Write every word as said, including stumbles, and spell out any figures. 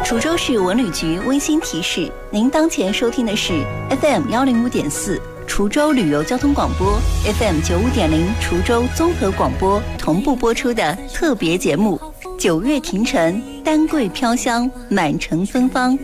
滁州市文旅局温馨提示：您当前收听的是 F M 幺零五点四滁州旅游交通广播 ，F M 九五点零滁州综合广播同步播出的特别节目《九月亭城，丹桂飘香，满城芬芳》。